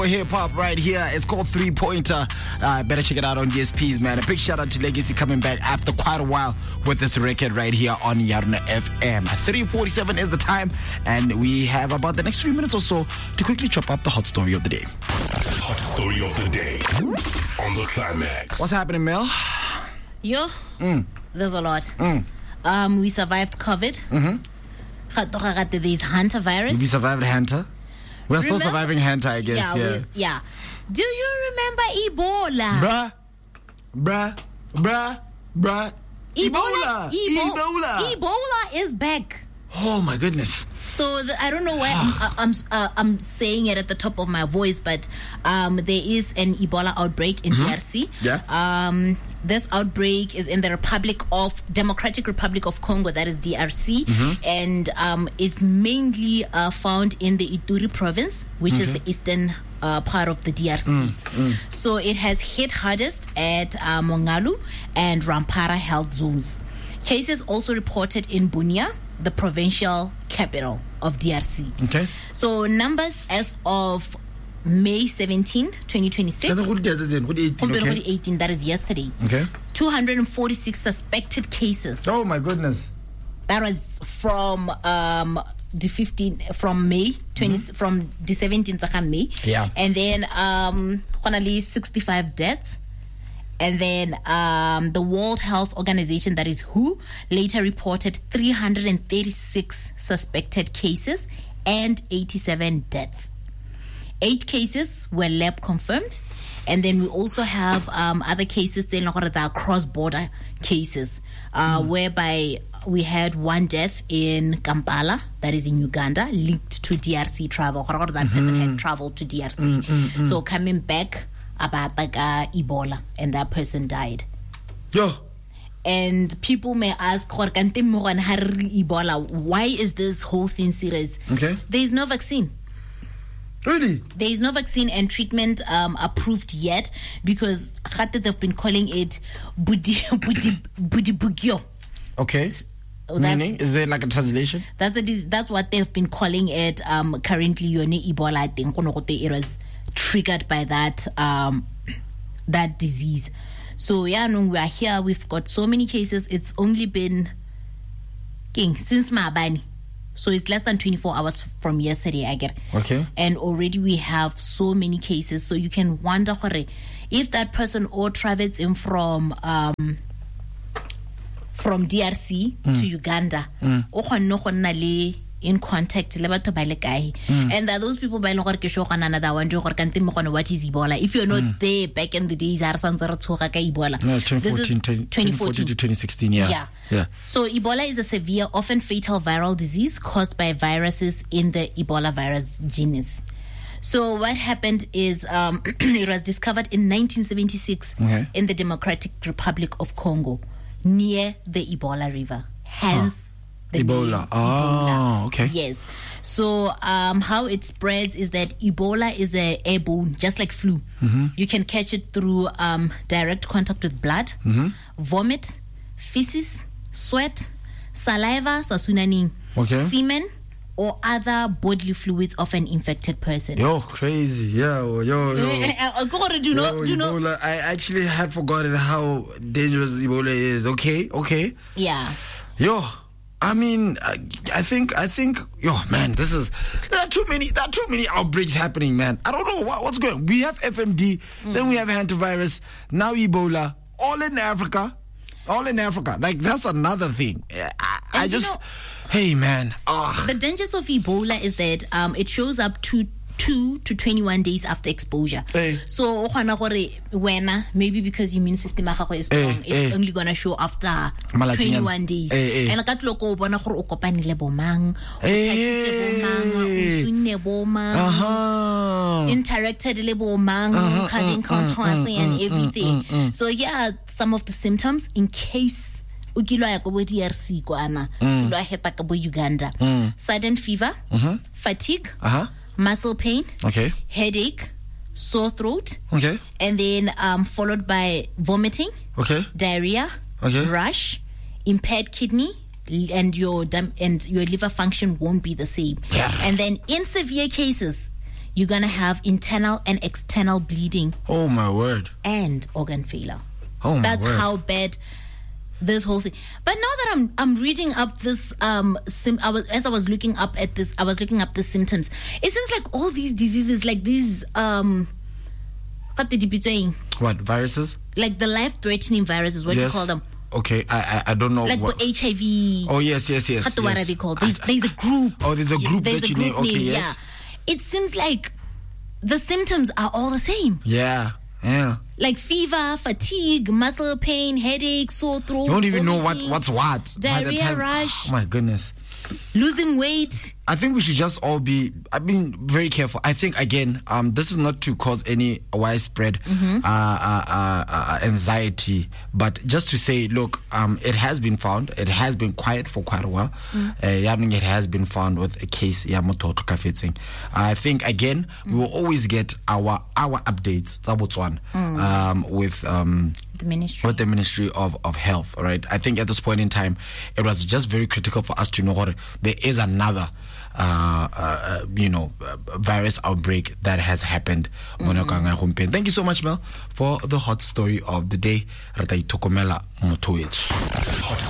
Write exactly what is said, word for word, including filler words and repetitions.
Hip hop right here. It's called Three Pointer. Uh, better check it out on D S Ps, man. A big shout out to Legacy coming back after quite a while with this record right here on Yarna F M. three forty-seven is the time, and we have about the next three minutes or so to quickly chop up the hot story of the day. Hot story of the day on the Climax. What's happening, Mel? Yo, Mm. there's a lot. Mm. Um, we survived COVID. Mm-hmm. There's Hunter virus. We survived Hanta. We're still Remember? surviving Hanta, I guess. Yeah, Yeah. we- yeah. Do you remember Ebola? Bruh, bruh, bruh, bruh. Ebola! Ebo- Ebola! Ebola is back. Oh my goodness. So the, I don't know why I'm I'm, uh, I'm saying it at the top of my voice, but um, there is an Ebola outbreak in D R C. Yeah. Um, this outbreak is in the Republic of Democratic Republic of Congo, that is D R C, and um, it's mainly uh, found in the Ituri province, which is the eastern uh, part of the D R C. So it has hit hardest at uh, Mongalu and Rampara health zones. Cases also reported in Bunia, the provincial capital of D R C. Okay. So numbers as of May seventeenth, twenty twenty-six. Okay. eighteen, that is yesterday. Okay. two hundred forty-six suspected cases. Oh my goodness. That was from um the fifteenth, from May twenty, from the seventeenth of May. Yeah. And then um only sixty-five deaths. And then um, the World Health Organization, that is W H O, later reported three hundred thirty-six suspected cases and eighty-seven deaths. Eight cases were lab confirmed. And then we also have um, other cases, that are cross-border cases, uh, mm. whereby we had one death in Kampala, that is in Uganda, linked to D R C travel. That mm-hmm. person had traveled to D R C. Mm-hmm. So coming back about like uh, Ebola, and that person died. Yo. And people may ask, Ebola, why is this whole thing serious? Okay. There is no vaccine. Really? There is no vaccine and treatment um, approved yet, because they've been calling it budi budi budi bugyo. Okay. That's, Meaning, is there like a translation? That's a, that's what they've been calling it um, currently. Yone Ebola, I think it was triggered by that um, that disease. So yeah, no, we are here. We've got so many cases. It's only been king since Maabani. So it's less than twenty-four hours from yesterday, I get. Okay. And already we have so many cases. So you can wonder if that person or travels in from um, from D R C mm. to Uganda, mm. in contact le batho ba le kae, and there are those people by gore ke sho gana another one gore kante mo gone what is Ebola. If you're not mm. there back in the days are santse re tshoga ka Ebola. No, twenty fourteen to twenty sixteen. Yeah. yeah yeah So Ebola is a severe, often fatal viral disease caused by viruses in the Ebola virus genus. So what happened is um, it was discovered in nineteen seventy-six okay. in the Democratic Republic of Congo near the Ebola River, hence huh. The Ebola. Oh, Ebola. Okay. Yes. So um, how it spreads is that Ebola is a airborne, just like flu. Mm-hmm. You can catch it through um, direct contact with blood, mm-hmm. vomit, feces, sweat, saliva, sasunani, okay. semen, or other bodily fluids of an infected person. Yo, crazy. Yeah, yo, yo. do you know, yo do you know? Ebola. I actually had forgotten how dangerous Ebola is. Okay, okay. Yeah. Yo. I mean, I, I think, I think, yo, man, this is, there are too many, there are too many outbreaks happening, man. I don't know what, what's going on. We have F M D, mm. then we have hantavirus, now Ebola, all in Africa, all in Africa. Like, that's another thing. I, I just, know, hey, man. Oh. The dangers of Ebola is that um, it shows up to two to twenty-one days after exposure. Hey. So when maybe because your immune system is strong, hey, it's hey. only gonna show after Malatinyan. twenty-one days. Hey, hey. And ka tloko o bona gore o kopane le bomang, o touchitse bomang, o sunne bomang, interacted le bomang, cutting contrast and everything. So yeah, some of the symptoms in case o kilwa ya go D R C kwana, lo a heta ka bo Uganda. Sudden fever, fatigue, uh-huh. muscle pain, okay, headache, sore throat, okay, and then um, followed by vomiting, okay, diarrhea, okay, rash, impaired kidney, and your dam- and your liver function won't be the same. Yeah. And then in severe cases, you're gonna have internal and external bleeding Oh my word. and organ failure. Oh my That's word. how bad this whole thing. But now that I'm I'm reading up this um sim, I was as I was looking up at this, I was looking up the symptoms. It seems like all these diseases, like these um, what did you be saying? What, viruses? Like the life-threatening viruses, what do you Yes. call them? Okay, I I, I don't know Like what. for H I V. Oh yes, yes, yes. What, what yes. are they called? There's, I- there's a group. Oh, there's a group There's that a you group name. Okay, name, yes. Yeah. It seems like the symptoms are all the same. Yeah, yeah. Like fever, fatigue, muscle pain, headache, sore throat. You don't even know what vomiting, what's what. by the diarrhea, time- rash. Oh my goodness. losing weight. I think we should just all be, I mean, very careful. I think, again, um, this is not to cause any widespread Mm-hmm. uh, uh, uh, uh, anxiety, but just to say, look, um, it has been found. It has been quiet for quite a while. Mm. Uh, yeah, I mean, it has been found with a case. Yeah, Mototo Kafetzing. I think, again, we will always get our our updates, Zabotswan, um, with um, The ministry. with the Ministry of, of Health, right? I think at this point in time, it was just very critical for us to know what there is another, uh, uh, you know, uh, virus outbreak that has happened. Mm-hmm. Thank you so much, Mel, for the hot story of the day. Hot